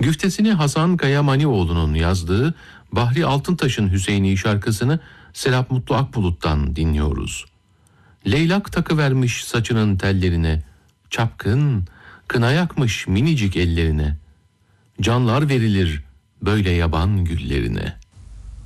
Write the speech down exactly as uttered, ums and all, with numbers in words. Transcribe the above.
Güftesini Hasan Kaya Manioğlu'nun yazdığı Bahri Altıntaş'ın Hüseyini şarkısını Serap Mutlu Akbulut'tan dinliyoruz. Leylak takıvermiş saçının tellerine, çapkın, kına yakmış minicik ellerine. Canlar verilir böyle yaban güllerine.